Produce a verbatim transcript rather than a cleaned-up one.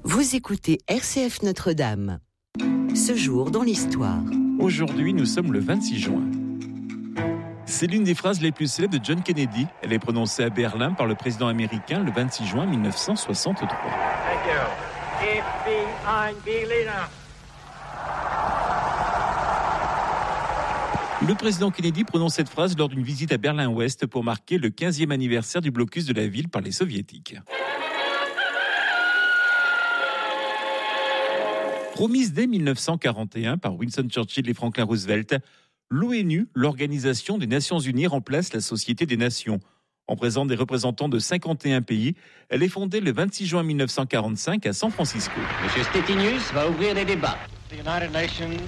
Vous écoutez R C F Notre-Dame. Ce jour dans l'histoire. Aujourd'hui, nous sommes le vingt-six juin. C'est l'une des phrases les plus célèbres de John Kennedy. Elle est prononcée à Berlin par le président américain le vingt-six juin mille neuf cent soixante-trois. Thank you. Ich bin ein Berliner. Le président Kennedy prononce cette phrase lors d'une visite à Berlin-Ouest pour marquer le quinzième anniversaire du blocus de la ville par les soviétiques. Promise dès mille neuf cent quarante et un par Winston Churchill et Franklin Roosevelt, l'ONU, l'Organisation des Nations Unies, remplace la Société des Nations. En présence des représentants de cinquante et un pays, elle est fondée le vingt-six juin mille neuf cent quarante-cinq à San Francisco. Monsieur Stettinius va ouvrir les débats. The United Nations